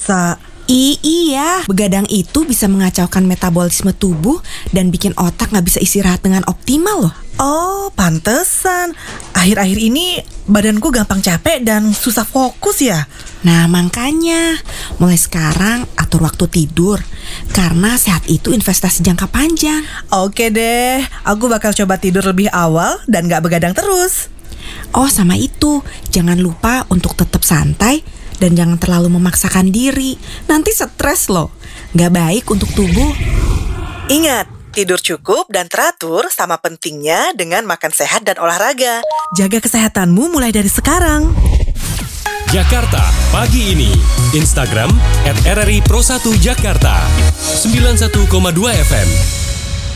bisa. Iya, begadang itu bisa mengacaukan metabolisme tubuh dan bikin otak nggak bisa istirahat dengan optimal loh. Oh, pantesan. Akhir-akhir ini badanku gampang capek dan susah fokus ya. Nah makanya, mulai sekarang atur waktu tidur. Karena sehat itu investasi jangka panjang. Oke deh, aku bakal coba tidur lebih awal dan gak begadang terus. Oh sama itu, jangan lupa untuk tetap santai dan jangan terlalu memaksakan diri. Nanti stres loh, gak baik untuk tubuh. Ingat, tidur cukup dan teratur sama pentingnya dengan makan sehat dan olahraga. Jaga kesehatanmu mulai dari sekarang. Jakarta Pagi Ini. Instagram @RRI Pro 1 Jakarta 91,2 FM.